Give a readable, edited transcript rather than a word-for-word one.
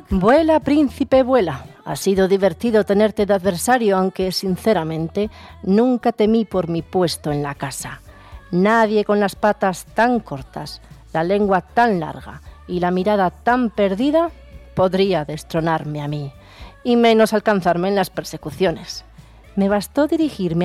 Vuela, príncipe, vuela. Ha sido divertido tenerte de adversario, aunque, sinceramente, nunca temí por mi puesto en la casa. Nadie con las patas tan cortas, la lengua tan larga y la mirada tan perdida podría destronarme a mí, y menos alcanzarme en las persecuciones. Me bastó dirigirme